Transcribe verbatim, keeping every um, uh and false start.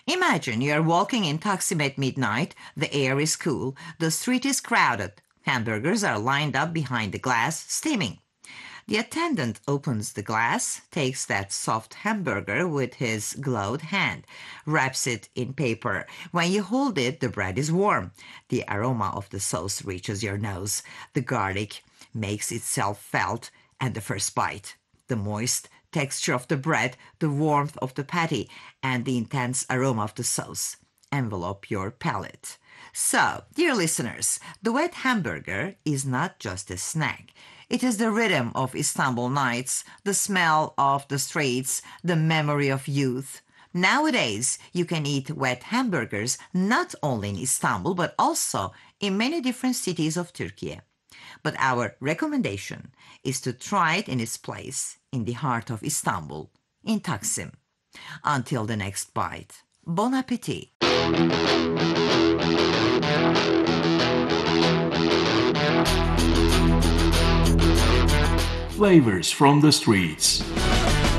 Imagine you're walking in Taksim at midnight, the air is cool, the street is crowded, hamburgers are lined up behind the glass, steaming. The attendant opens the glass, takes that soft hamburger with his gloved hand, wraps it in paper. When you hold it, the bread is warm. The aroma of the sauce reaches your nose. The garlic makes itself felt, and the first bite. The moist texture of the bread, the warmth of the patty, and the intense aroma of the sauce envelop your palate. So, dear listeners, the wet hamburger is not just a snack. It is the rhythm of Istanbul nights, the smell of the streets, the memory of youth. Nowadays, you can eat wet hamburgers not only in Istanbul but also in many different cities of Turkey. But our recommendation is to try it in its place, in the heart of Istanbul, in Taksim. Until the next bite, bon appétit! Flavors from the streets.